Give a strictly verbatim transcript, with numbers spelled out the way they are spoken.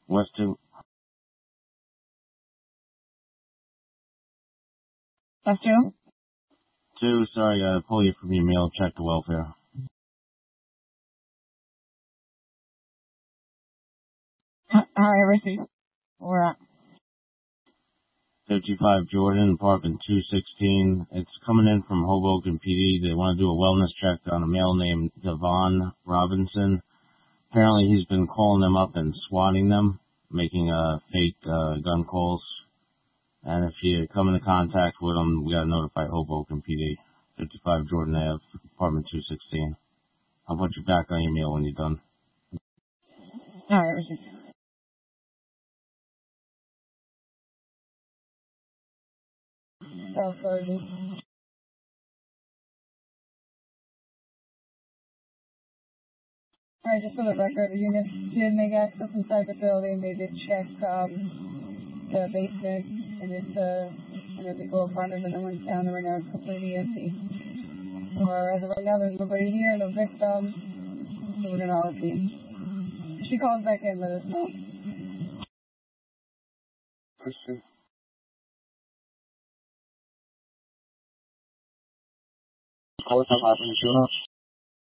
West two. West two? Two, sorry, I pull you from your mail, check the welfare. Alright, receive. Where at? fifty-five Jordan, apartment two sixteen. It's coming in from Hoboken P D. They want to do a wellness check on a male named Devon Robinson. Apparently he's been calling them up and swatting them, making uh, fake uh, gun calls. And if you come into contact with him, we got to notify Hoboken P D. fifty-five Jordan Avenue, apartment two sixteen. I'll put you back on your mail when you're done. Alright, receive. South Sergeant. Alright, just for the record, the unit did make access inside the building. They did check um, the basement and it's uh, an ethical apartment, but no one's down there right now. It's completely empty. Or as of right now, there's nobody here, no victim, so we're gonna R P. If she calls back in, let us know. Christian. Call us on five insurance.